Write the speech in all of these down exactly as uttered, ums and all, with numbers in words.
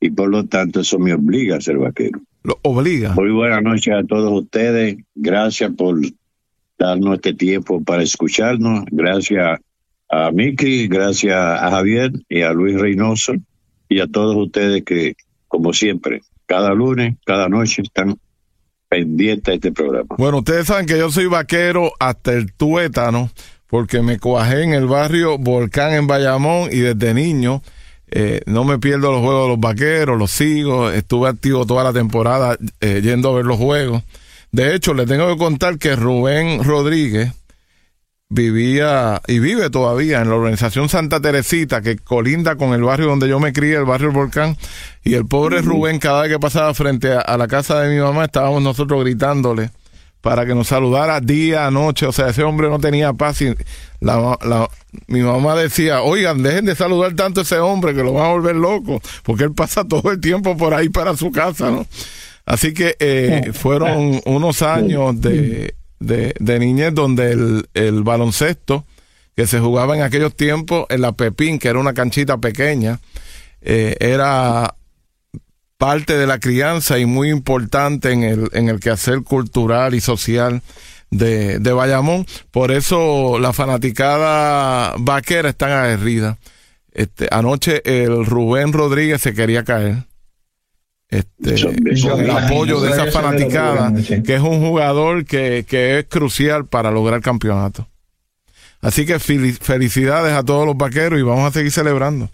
y por lo tanto eso me obliga a ser vaquero. Lo obliga. Muy buenas noches a todos ustedes. Gracias por darnos este tiempo para escucharnos. Gracias a Miki, gracias a Javier y a Luis Reynoso y a todos ustedes que, como siempre, cada lunes, cada noche están pendientes de este programa. Bueno, ustedes saben que yo soy vaquero hasta el tuétano, porque me cuajé en el barrio Volcán en Bayamón y desde niño eh, no me pierdo los juegos de los vaqueros, los sigo, estuve activo toda la temporada eh, yendo a ver los juegos. De hecho, les tengo que contar que Rubén Rodríguez vivía y vive todavía en la organización Santa Teresita, que colinda con el barrio donde yo me crié, el barrio El Volcán, y el pobre uh-huh. Rubén, cada vez que pasaba frente a, a la casa de mi mamá, estábamos nosotros gritándole para que nos saludara día, noche. O sea, ese hombre no tenía paz. Y la, la, mi mamá decía, oigan, dejen de saludar tanto a ese hombre que lo van a volver loco, porque él pasa todo el tiempo por ahí para su casa, ¿no? Así que eh, fueron unos años de, de, de niñez donde el, el baloncesto que se jugaba en aquellos tiempos en la Pepín, que era una canchita pequeña, eh, era parte de la crianza y muy importante en el, en el quehacer cultural y social de, de Bayamón. Por eso la fanaticada vaquera es tan aguerrida. Este, anoche el Rubén Rodríguez se quería caer. Este, con el apoyo de esa fanaticada, que es un jugador que, que es crucial para lograr campeonato. Así que felicidades a todos los vaqueros y vamos a seguir celebrando.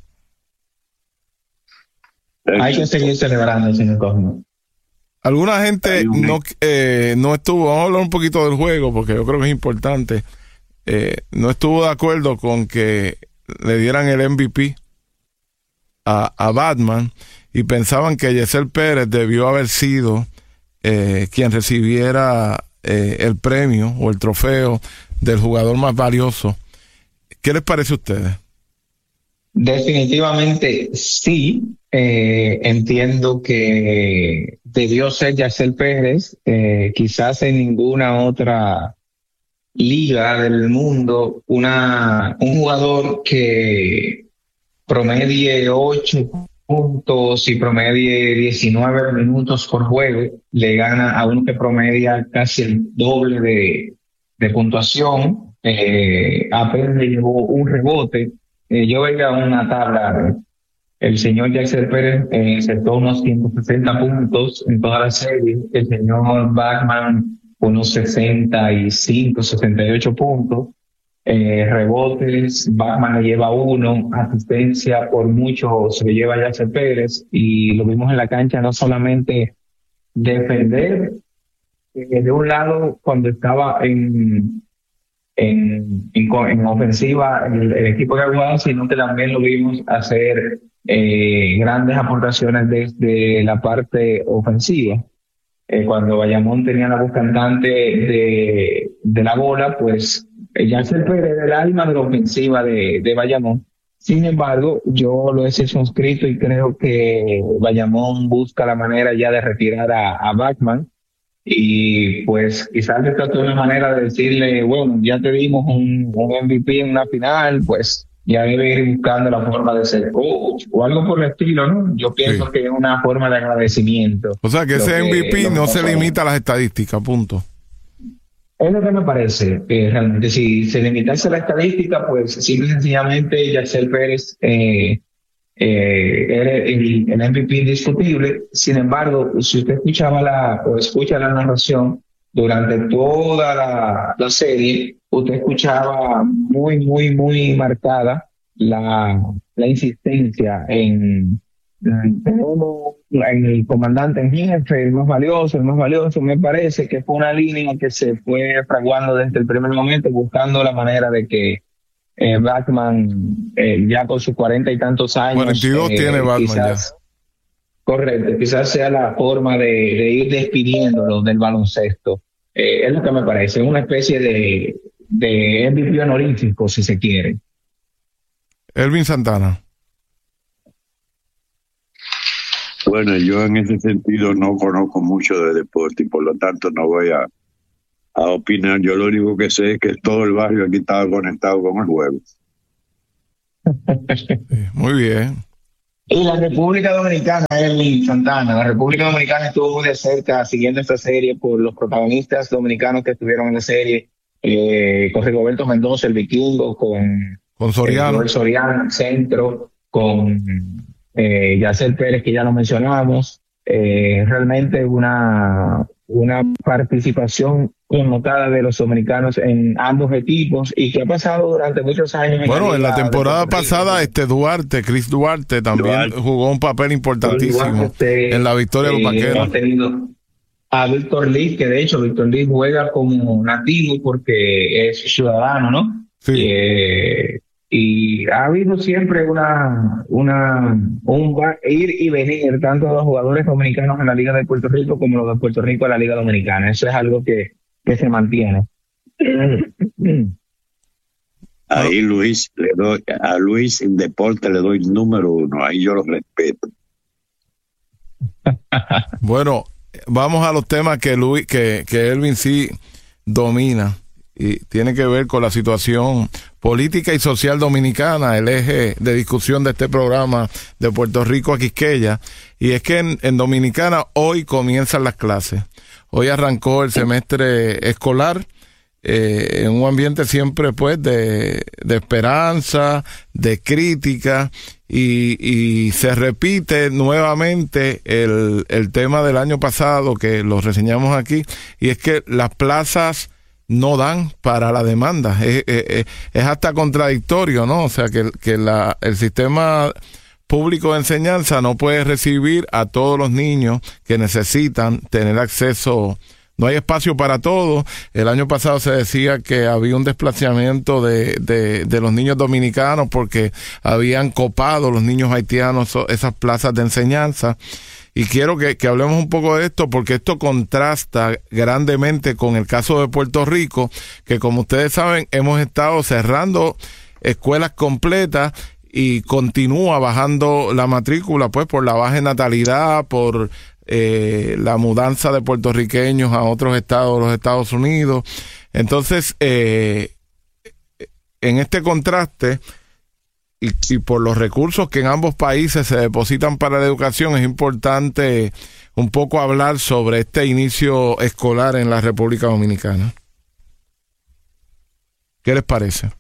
Hay que seguir celebrando, señor Cosmo. Alguna gente no, eh, no estuvo, vamos a hablar un poquito del juego porque yo creo que es importante, eh, no estuvo de acuerdo con que le dieran el M V P a, a Batman, y pensaban que Yesel Pérez debió haber sido eh, quien recibiera eh, el premio o el trofeo del jugador más valioso. ¿Qué les parece a ustedes? Definitivamente sí. Eh, entiendo que debió ser Yesel Pérez. Eh, quizás en ninguna otra liga del mundo una un jugador que promedie ocho puntos y promedie diecinueve minutos por juego le gana a uno que promedia casi el doble de, de puntuación. Eh, apenas le llevó un rebote. Eh, yo veía una tabla. El señor Yesel Pérez eh, acertó unos ciento sesenta puntos en toda la serie. El señor Batman unos sesenta y cinco, sesenta y ocho puntos. Eh, rebotes, Batman le lleva uno, asistencia por mucho se le lleva a Yesel Pérez, y lo vimos en la cancha no solamente defender eh, de un lado cuando estaba en en, en, en ofensiva el, el equipo de Aguada, sino que también lo vimos hacer eh, grandes aportaciones desde la parte ofensiva. Eh, cuando Bayamón tenía la voz cantante de, de la bola, pues Yesel Pérez era el alma de la ofensiva de, de Bayamón. Sin embargo, yo lo he circunscrito y creo que Bayamón busca la manera ya de retirar a, a Batman. Y pues quizás se trata de una manera de decirle, bueno, ya te dimos un, un M V P en una final, pues ya debe ir buscando la forma de ser coach o algo por el estilo, ¿no? Yo pienso sí. que es una forma de agradecimiento. O sea, que ese que, M V P no se limita a las estadísticas, punto. Es lo que me parece, que realmente si se limitase a la estadística, pues simple y sencillamente Yesel Pérez eh, eh, era el, el M V P indiscutible. Sin embargo, si usted escuchaba la o escucha la narración durante toda la, la serie, usted escuchaba muy, muy, muy marcada la, la insistencia en, en, en el comandante en jefe, el más valioso, el más valioso. Me parece que fue una línea que se fue fraguando desde el primer momento, buscando la manera de que eh, Batman, eh, ya con sus cuarenta y tantos años, cuarenta y dos eh, tiene Batman quizás, ya. Correcto, quizás sea la forma de, de ir despidiéndolo del baloncesto. Eh, es lo que me parece, una especie de, de M V P honorífico, si se quiere. Elvin Santana. Bueno, yo en ese sentido no conozco mucho de deporte y por lo tanto no voy a, a opinar. Yo lo único que sé es que todo el barrio aquí estaba conectado con el juego. Muy bien. Y la República Dominicana, Erwin Santana, la República Dominicana estuvo muy de cerca siguiendo esta serie por los protagonistas dominicanos que estuvieron en la serie, eh, con Rigoberto Mendoza, el vikingo, con, con Soriano, eh, Soriano, centro, con eh, Yacel Pérez, que ya lo mencionamos. Eh, realmente una, una participación connotada de los dominicanos en ambos equipos y que ha pasado durante muchos años. Bueno, en la, en la temporada pasada, este Duarte, Chris Duarte, también Duarte. jugó un papel importantísimo Duarte, en la victoria de los Vaqueros. Hemos tenido a Víctor Liz, que de hecho Víctor Liz juega como nativo porque es ciudadano, ¿no? Sí. Eh, y ha habido siempre una, una, un ir y venir tanto de los jugadores dominicanos en la Liga de Puerto Rico como los de Puerto Rico en la Liga Dominicana. Eso es algo que, que se mantiene. Ahí Luis, le doy, a Luis en deporte le doy número uno, ahí yo lo respeto. Bueno, vamos a los temas que Luis, que, que Elvin sí domina. Y tiene que ver con la situación política y social dominicana, el eje de discusión de este programa de Puerto Rico a Quisqueya. Y es que en, en Dominicana hoy comienzan las clases. Hoy arrancó el semestre escolar eh, en un ambiente siempre pues de, de esperanza, de crítica, y, y se repite nuevamente el, el tema del año pasado que lo reseñamos aquí, y es que las plazas no dan para la demanda. Es, es, es hasta contradictorio, ¿no? O sea, que, que la, el sistema público de enseñanza no puede recibir a todos los niños que necesitan tener acceso. No hay espacio para todos. El año pasado se decía que había un desplazamiento de, de, de los niños dominicanos porque habían copado los niños haitianos esas plazas de enseñanza. Y quiero que, que hablemos un poco de esto porque esto contrasta grandemente con el caso de Puerto Rico, que como ustedes saben hemos estado cerrando escuelas completas y continúa bajando la matrícula pues por la baja natalidad, por eh, la mudanza de puertorriqueños a otros estados de los Estados Unidos. Entonces, eh, en este contraste, Y, y por los recursos que en ambos países se depositan para la educación, es importante un poco hablar sobre este inicio escolar en la República Dominicana. ¿Qué les parece?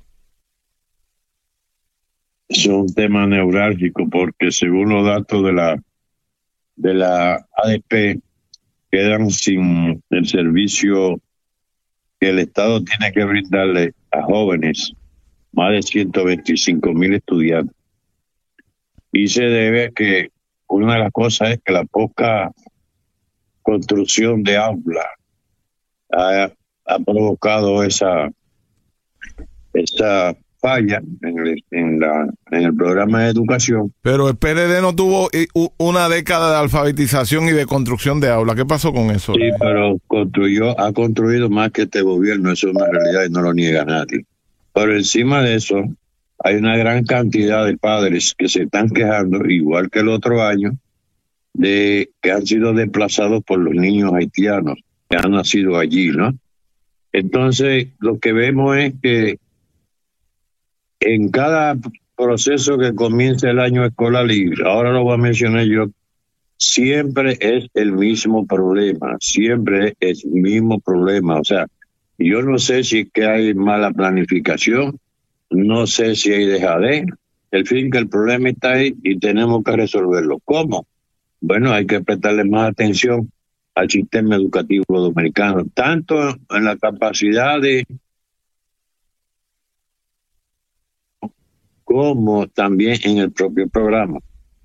Es un tema neurálgico porque según los datos de la de la A D P quedan sin el servicio que el Estado tiene que brindarle a jóvenes, más de ciento veinticinco mil estudiantes. Y se debe a que una de las cosas es que la poca construcción de aulas ha, ha provocado esa, esa falla en el, en, la, en el programa de educación. Pero el P L D no tuvo una década de alfabetización y de construcción de aulas. ¿Qué pasó con eso? Sí, pero construyó, ha construido más que este gobierno. Eso es una realidad y no lo niega nadie. Pero encima de eso, hay una gran cantidad de padres que se están quejando, igual que el otro año, de que han sido desplazados por los niños haitianos que han nacido allí, ¿no? Entonces, lo que vemos es que en cada proceso que comienza el año escolar, y ahora lo voy a mencionar yo, siempre es el mismo problema, siempre es el mismo problema, o sea, yo no sé si es que hay mala planificación, no sé si hay dejadez, el fin que el problema está ahí y tenemos que resolverlo. ¿Cómo? Bueno, hay que prestarle más atención al sistema educativo dominicano, tanto en la capacidad de como también en el propio programa.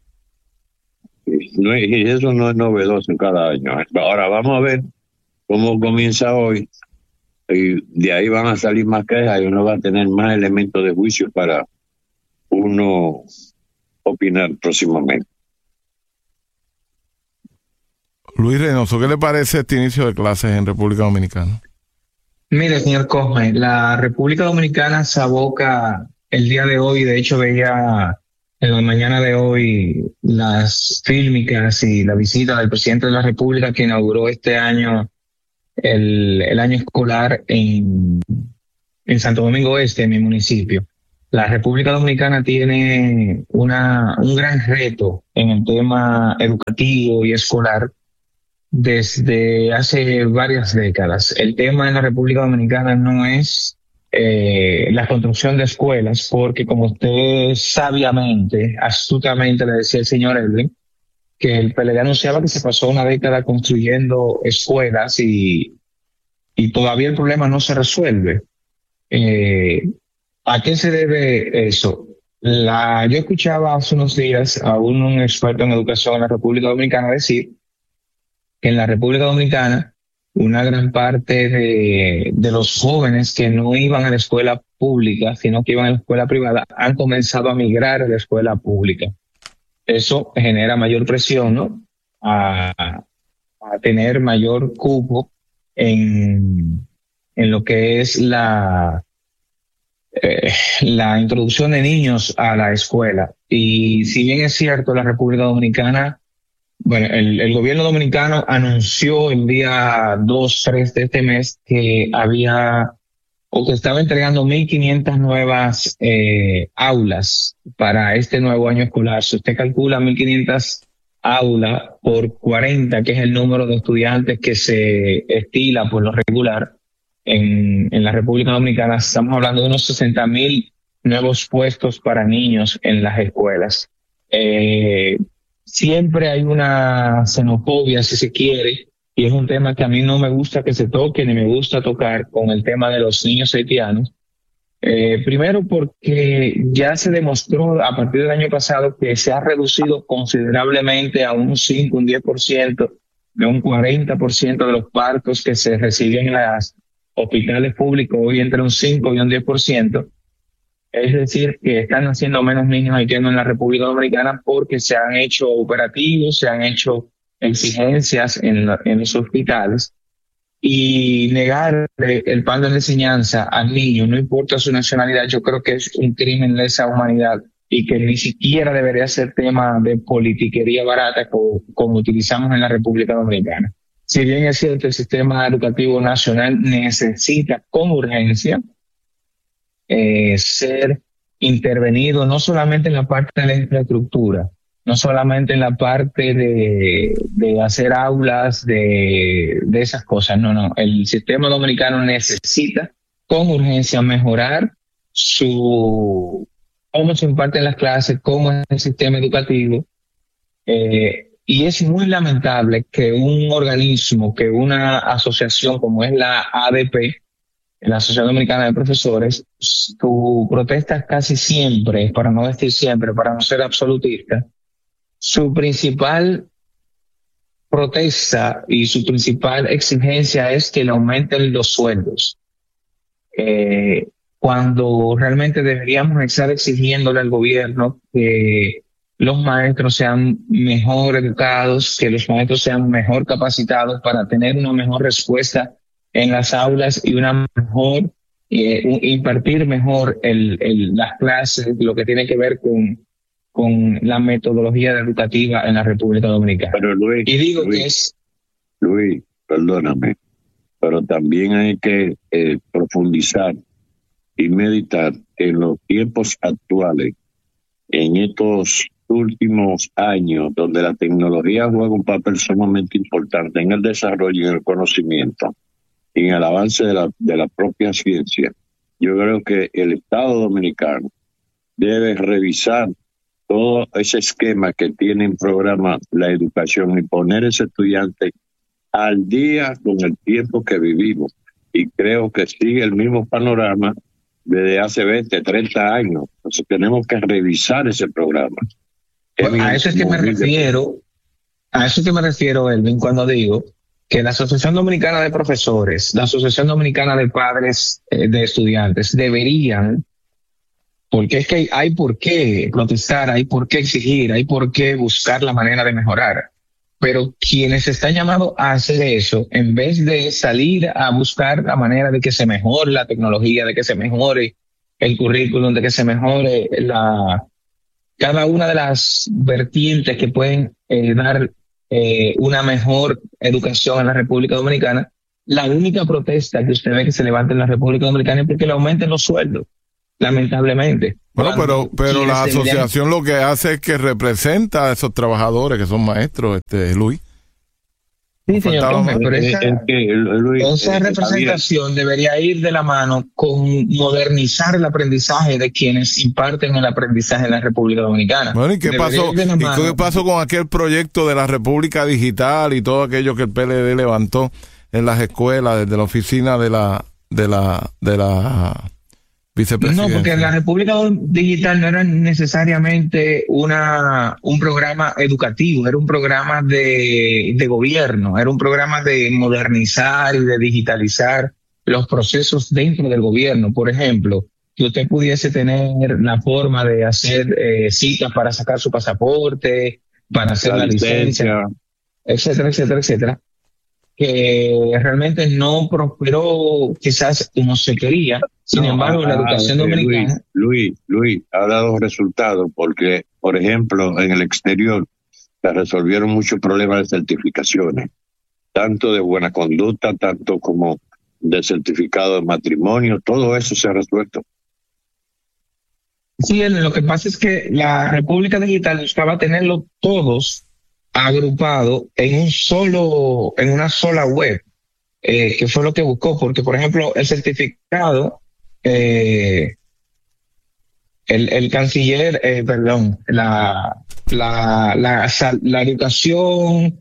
No, y eso no es novedoso en cada año. Ahora vamos a ver cómo comienza hoy. Y de ahí van a salir más quejas y uno va a tener más elementos de juicio para uno opinar próximamente. Luis Reynoso, ¿qué le parece este inicio de clases en República Dominicana? Mire, señor Cosme, la República Dominicana se aboca el día de hoy, de hecho veía en la mañana de hoy las fílmicas y la visita del presidente de la República que inauguró este año El, el año escolar en, en Santo Domingo Este, en mi municipio. La República Dominicana tiene una, un gran reto en el tema educativo y escolar desde hace varias décadas. El tema en la República Dominicana no es eh, la construcción de escuelas, porque como usted sabiamente, astutamente le decía el señor Edwin, que el P L D anunciaba que se pasó una década construyendo escuelas y, y todavía el problema no se resuelve. Eh, ¿A qué se debe eso? La, yo escuchaba hace unos días a un, un experto en educación en la República Dominicana decir que en la República Dominicana una gran parte de, de los jóvenes que no iban a la escuela pública, sino que iban a la escuela privada, han comenzado a migrar a la escuela pública. Eso genera mayor presión, ¿no? A, a tener mayor cupo en, en lo que es la Eh, la introducción de niños a la escuela. Y si bien es cierto, la República Dominicana, bueno, el, el gobierno dominicano anunció el día dos, tres de este mes que había o que estaba entregando mil quinientas nuevas eh, aulas para este nuevo año escolar. Si usted calcula mil quinientas aulas por cuarenta, que es el número de estudiantes que se estila por lo regular, En, en la República Dominicana estamos hablando de unos sesenta mil nuevos puestos para niños en las escuelas. Eh, siempre hay una xenofobia, si se quiere, y es un tema que a mí no me gusta que se toque, ni me gusta tocar con el tema de los niños haitianos. Eh, primero porque ya se demostró a partir del año pasado que se ha reducido considerablemente a un cinco, un diez por ciento, de un cuarenta por ciento de los partos que se recibían en las hospitales públicos, hoy entre un cinco y un diez por ciento. Es decir, que están naciendo menos niños haitianos en la República Dominicana porque se han hecho operativos, se han hecho exigencias en, la, en los hospitales, y negar el plan de la enseñanza al niño, no importa su nacionalidad, yo creo que es un crimen de esa humanidad y que ni siquiera debería ser tema de politiquería barata como, como utilizamos en la República Dominicana. Si bien es cierto, el sistema educativo nacional necesita con urgencia eh, ser intervenido no solamente en la parte de la infraestructura, no solamente en la parte de, de hacer aulas, de, de esas cosas, no, no. El sistema dominicano necesita con urgencia mejorar su cómo se imparten las clases, cómo es el sistema educativo, eh, y es muy lamentable que un organismo, que una asociación como es la A D P, la Asociación Dominicana de Profesores, su protesta casi siempre, para no decir siempre, para no ser absolutista, su principal protesta y su principal exigencia es que le aumenten los sueldos. Eh, cuando realmente deberíamos estar exigiéndole al gobierno que los maestros sean mejor educados, que los maestros sean mejor capacitados para tener una mejor respuesta en las aulas y una mejor, eh, impartir mejor el, el, las clases, lo que tiene que ver con, con la metodología educativa en la República Dominicana. Pero Luis, y digo Luis, que es... Luis, perdóname, pero también hay que eh, profundizar y meditar en los tiempos actuales, en estos últimos años, donde la tecnología juega un papel sumamente importante en el desarrollo y en el conocimiento, y en el avance de la, de la propia ciencia. Yo creo que el Estado Dominicano debe revisar todo ese esquema que tiene en programa la educación y poner a ese estudiante al día con el tiempo que vivimos. Y creo que sigue el mismo panorama desde hace veinte, treinta años. Entonces tenemos que revisar ese programa. Pues a eso es que me refiero, a eso es que me refiero, Elvin, cuando digo que la Asociación Dominicana de Profesores, la Asociación Dominicana de Padres eh, de Estudiantes deberían, porque es que hay, hay por qué protestar, hay por qué exigir, hay por qué buscar la manera de mejorar. Pero quienes están llamados a hacer eso, en vez de salir a buscar la manera de que se mejore la tecnología, de que se mejore el currículum, de que se mejore la cada una de las vertientes que pueden eh, dar eh, una mejor educación en la República Dominicana, la única protesta que usted ve que se levanta en la República Dominicana es porque le aumenten los sueldos, lamentablemente. Bueno, pero pero la asociación deberían... lo que hace es que representa a esos trabajadores que son maestros, este Luis. Sí, señor Gómez, pero esa, es que, Luis, esa representación debería ir de la mano con modernizar el aprendizaje de quienes imparten el aprendizaje en la República Dominicana. Bueno, ¿y qué pasó, ¿y qué pasó con aquel proyecto de la República Digital y todo aquello que el P L D levantó en las escuelas desde la oficina de la de la de la vicepresidencia? No, porque la República Digital no era necesariamente una un programa educativo, era un programa de, de gobierno, era un programa de modernizar y de digitalizar los procesos dentro del gobierno. Por ejemplo, que usted pudiese tener la forma de hacer eh, citas para sacar su pasaporte, para hacer la, la licencia, licencia, etcétera, etcétera, etcétera, que realmente no prosperó quizás como se quería. Sin no, embargo, ah, la educación eh, dominicana... Luis, Luis, Luis, ha dado resultados porque, por ejemplo, en el exterior se resolvieron muchos problemas de certificaciones, tanto de buena conducta, tanto como de certificado de matrimonio, todo eso se ha resuelto. Sí, lo que pasa es que la República Digital buscaba tenerlo todos agrupado en un solo, en una sola web, eh, que fue lo que buscó, porque, por ejemplo, el certificado... Eh, el, el canciller, eh, perdón, la, la, la, la educación,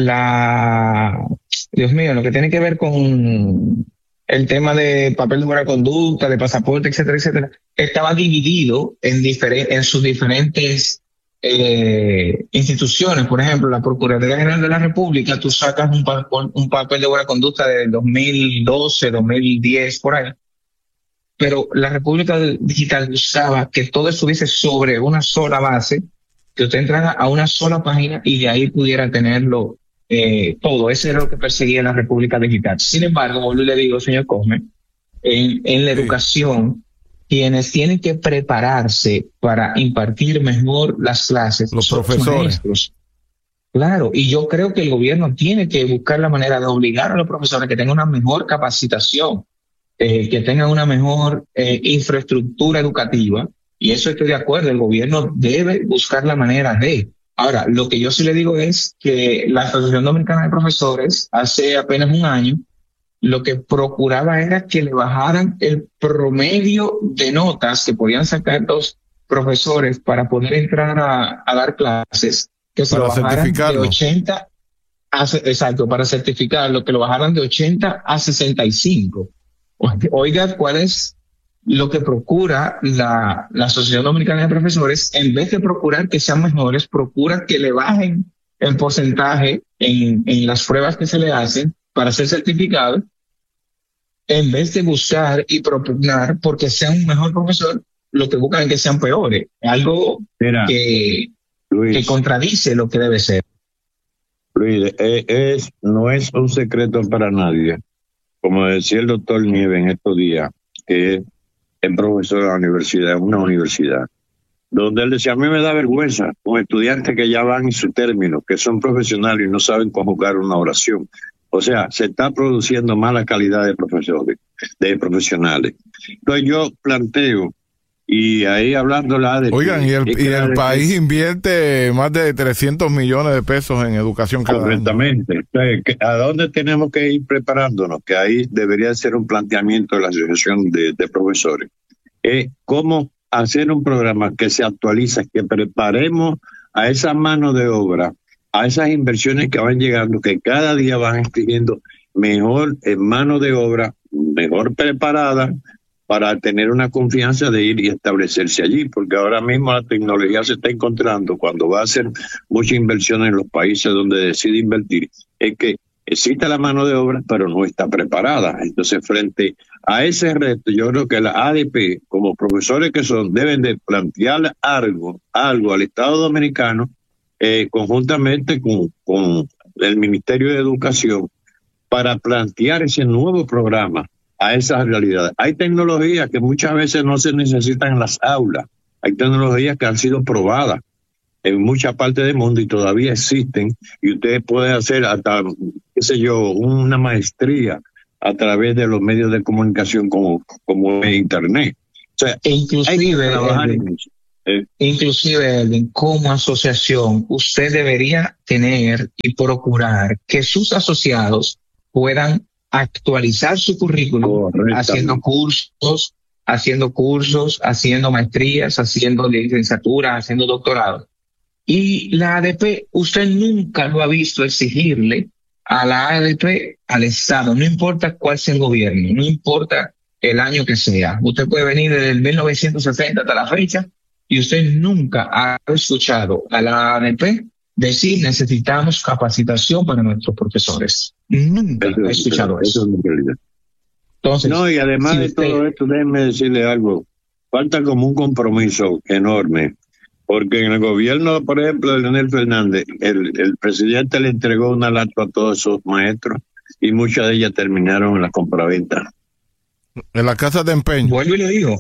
la, Dios mío, lo que tiene que ver con el tema de papel de buena conducta, de pasaporte, etcétera, etcétera, estaba dividido en diferentes, en sus diferentes eh, instituciones. Por ejemplo, la Procuraduría General de la República, tú sacas un, pa un papel de buena conducta de dos mil doce, dos mil diez, por ahí. Pero la República Digital usaba que todo estuviese sobre una sola base, que usted entrara a una sola página y de ahí pudiera tenerlo eh, todo. Ese era lo que perseguía la República Digital. Sin embargo, como le digo, señor Cosme, en, en la educación, quienes tienen que prepararse para impartir mejor las clases los son profesores. Maestros. Claro, y yo creo que el gobierno tiene que buscar la manera de obligar a los profesores que tengan una mejor capacitación, Eh, que tengan una mejor eh, infraestructura educativa, y eso estoy de acuerdo, el gobierno debe buscar la manera de. Ahora, lo que yo sí le digo es que la Asociación Dominicana de Profesores hace apenas un año lo que procuraba era que le bajaran el promedio de notas que podían sacar los profesores para poder entrar a, a dar clases, que se lo bajaran de ochenta a, exacto, para certificarlo, que lo bajaran de ochenta a sesenta y cinco. Oiga, ¿cuál es lo que procura la, la Asociación Dominicana de Profesores? En vez de procurar que sean mejores, procura que le bajen el porcentaje en, en las pruebas que se le hacen para ser certificado, en vez de buscar y propugnar porque sea un mejor profesor, lo que buscan es que sean peores. Algo Mira, que, Luis, que contradice lo que debe ser. Luis, es, es, no es un secreto para nadie. Como decía el doctor Nieves en estos días, que es profesor de la universidad, una universidad, donde él decía, a mí me da vergüenza con estudiantes que ya van en su término, que son profesionales y no saben conjugar una oración. O sea, se está produciendo mala calidad de profesores, de profesionales. Entonces yo planteo, y ahí hablando la de... Oigan, y el, y el país que, invierte más de trescientos millones de pesos en educación cada correctamente. año. Entonces, ¿a dónde tenemos que ir preparándonos? Que ahí debería ser un planteamiento de la Asociación de, de Profesores. Eh, ¿Cómo hacer un programa que se actualiza, que preparemos a esa mano de obra, a esas inversiones que van llegando, que cada día van exigiendo mejor eh, mano de obra, mejor preparada, para tener una confianza de ir y establecerse allí, porque ahora mismo la tecnología se está encontrando cuando va a hacer mucha inversión en los países donde decide invertir, es que existe la mano de obra, pero no está preparada. Entonces, frente a ese reto, yo creo que la A D P, como profesores que son, deben de plantear algo, algo al Estado Dominicano, eh, conjuntamente con, con el Ministerio de Educación, para plantear ese nuevo programa a esas realidades. Hay tecnologías que muchas veces no se necesitan en las aulas. Hay tecnologías que han sido probadas en muchas partes del mundo y todavía existen, y usted puede hacer hasta, qué sé yo, una maestría a través de los medios de comunicación como, como Internet. O sea, e inclusive, Elvin, eh. inclusive, Elvin, como asociación, usted debería tener y procurar que sus asociados puedan actualizar su currículum haciendo cursos, haciendo cursos, haciendo maestrías, haciendo licenciaturas, haciendo doctorados. Y la A D P, usted nunca lo ha visto exigirle a la A D P, al Estado, no importa cuál sea el gobierno, no importa el año que sea. Usted puede venir desde el mil novecientos setenta hasta la fecha y usted nunca ha escuchado a la A D P decir necesitamos capacitación para nuestros profesores. Nunca eso, ha escuchado eso. eso. eso es realidad. Entonces, no, y además si de usted, todo esto, déjenme decirle algo. Falta como un compromiso enorme. Porque en el gobierno, por ejemplo, de Leonel Fernández, el, el presidente le entregó una lata a todos esos maestros y muchas de ellas terminaron en la compraventa. En la casa de empeño. Vuelvo y le digo,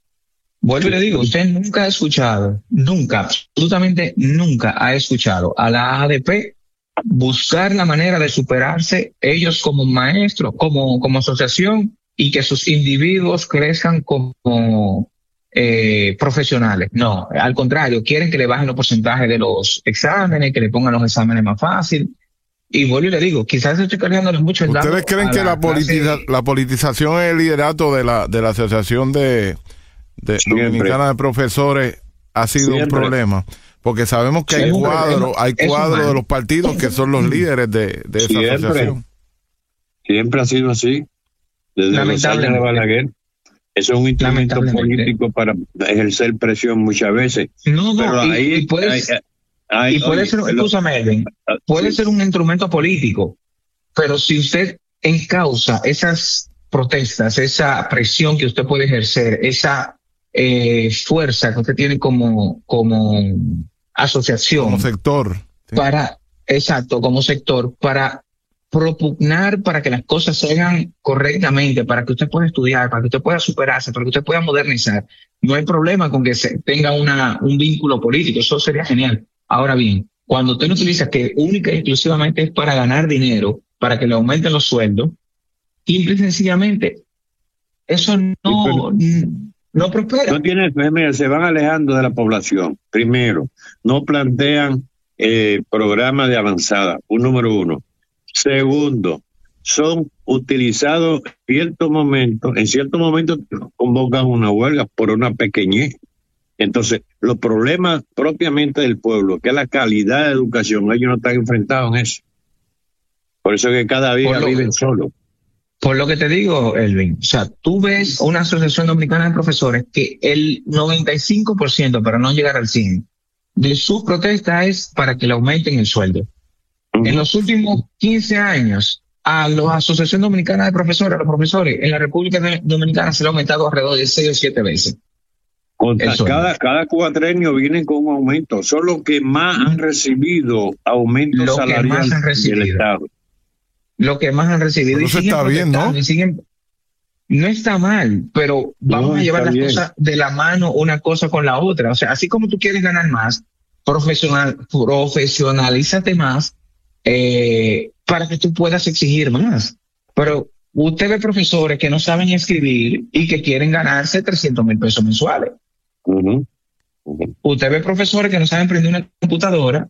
vuelvo y le digo, usted nunca ha escuchado, nunca, absolutamente nunca ha escuchado a la A D P buscar la manera de superarse ellos como maestros, como, como asociación, y que sus individuos crezcan como eh, profesionales. No, al contrario, quieren que le bajen los porcentajes de los exámenes, que le pongan los exámenes más fácil. Y vuelvo y le digo, quizás estoy cargándole mucho el ¿Ustedes creen que la, la, politiza, la politización es el liderato de la, de la Asociación de, de Dominicana de Profesores ha sido Siempre. un problema? Porque sabemos que hay cuadros, hay cuadros de los partidos que son los líderes de, de esa Siempre. asociación. Siempre ha sido así. Desde los años de Balaguer. Eso es un instrumento político para ejercer presión muchas veces. No, no, pero y, ahí, y puede, ahí, ahí, y puede oye, ser, escúchame, Elvin, puede sí. ser un instrumento político, pero si usted encausa esas protestas, esa presión que usted puede ejercer, esa eh, fuerza que usted tiene como, como asociación. Como sector. Sí. Para, exacto, como sector, para propugnar para que las cosas se hagan correctamente, para que usted pueda estudiar, para que usted pueda superarse, para que usted pueda modernizar. No hay problema con que se tenga una, un vínculo político, eso sería genial. Ahora bien, cuando usted lo utiliza que única y exclusivamente es para ganar dinero, para que le aumenten los sueldos, simple y sencillamente, eso no, no prospera. No tiene, mira, se van alejando de la población. Primero, no plantean eh, programas de avanzada, un número uno. Segundo, son utilizados en ciertos momentos, en ciertos momentos convocan una huelga por una pequeñez. Entonces, los problemas propiamente del pueblo, que es la calidad de educación, ellos no están enfrentados en eso. Por eso es que cada día lo, viven solos. Por lo que te digo, Elvin, o sea, tú ves una asociación dominicana de profesores que el noventa y cinco por ciento, para no llegar al cien por ciento, de sus protestas es para que le aumenten el sueldo. Uh-huh. En los últimos quince años, a la Asociación Dominicana de Profesores, a los profesores en la República Dominicana se le ha aumentado alrededor de seis o siete veces. Cada, cada cuatrenio vienen con un aumento. Son los que más han recibido aumentos lo salariales del Estado. Lo que más han recibido. Pero y eso está bien, ¿no? Y siguen, no está mal, pero vamos no, a llevar las bien. cosas de la mano una cosa con la otra. O sea, así como tú quieres ganar más, profesional, profesionalízate más, Eh, para que tú puedas exigir más. Pero usted ve profesores que no saben escribir y que quieren ganarse trescientos mil pesos mensuales. Uh-huh. Uh-huh. Usted ve profesores que no saben prender una computadora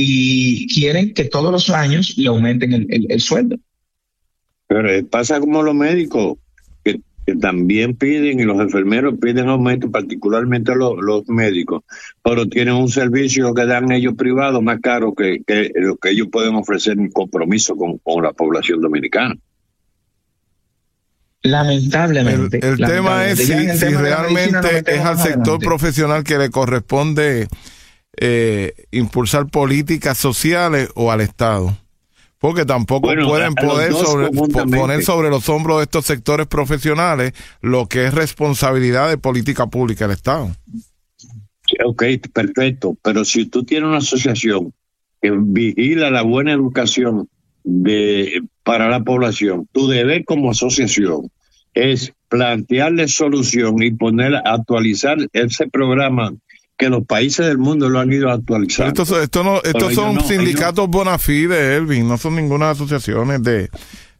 y quieren que todos los años le aumenten el, el, el sueldo. Pero pasa como los médicos, que, que también piden, y los enfermeros piden aumento, particularmente los, los médicos, pero tienen un servicio que dan ellos privados más caro que, que lo que ellos pueden ofrecer en compromiso con, con la población dominicana. Lamentablemente. El, el lamentablemente. tema es si, el si tema realmente no es al sector adelante. profesional que le corresponde eh, impulsar políticas sociales o al Estado. Porque tampoco bueno, pueden poder sobre, poner sobre los hombros de estos sectores profesionales lo que es responsabilidad de política pública del Estado. Ok, perfecto. Pero si tú tienes una asociación que vigila la buena educación de para la población, tu deber como asociación es plantearle solución y poner, actualizar ese programa que los países del mundo lo han ido actualizando. Estos, esto no, estos son no, sindicatos no. bona fide, Elvin, no son ninguna asociaciones de,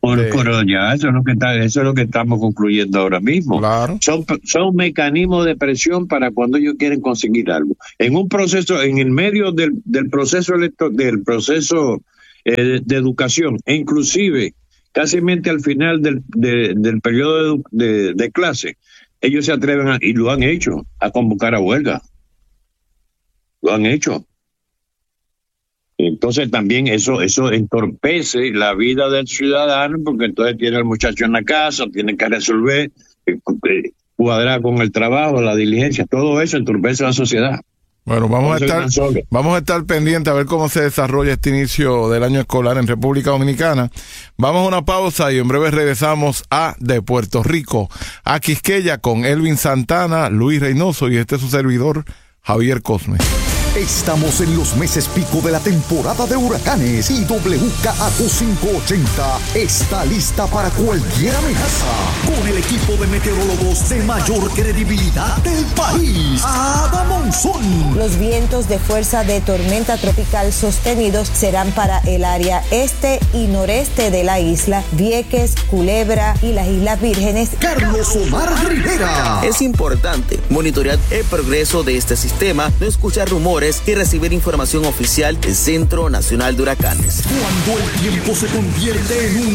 Por, de... por ya, eso es lo que está, eso es lo que estamos concluyendo ahora mismo. Claro. Son, son mecanismos de presión para cuando ellos quieren conseguir algo. En un proceso, en el medio del, del proceso electo, del proceso eh, de educación, e inclusive casi al final del, de, del periodo de, de, de clase, ellos se atreven a, y lo han hecho, a convocar a huelga. Lo han hecho. Entonces también eso eso entorpece la vida del ciudadano, porque entonces tiene al muchacho en la casa, tiene que resolver, eh, cuadrar con el trabajo, la diligencia, todo eso entorpece a la sociedad. Bueno, vamos a estar vamos a estar pendientes a ver cómo se desarrolla este inicio del año escolar en República Dominicana. Vamos a una pausa y en breve regresamos a De Puerto Rico a Quisqueya con Elvin Santana, Luis Reynoso y este es su servidor, Javier Cosme. Estamos en los meses pico de la temporada de huracanes y W K A quinientos ochenta está lista para cualquier amenaza con el equipo de meteorólogos de mayor credibilidad del país, Ada Monzón. Los vientos de fuerza de tormenta tropical sostenidos serán para el área este y noreste de la isla, Vieques, Culebra y las Islas Vírgenes. Carlos Omar Rivera. Es importante monitorear el progreso de este sistema, no escuchar rumores y recibir información oficial del Centro Nacional de Huracanes. Cuando el tiempo se convierte en una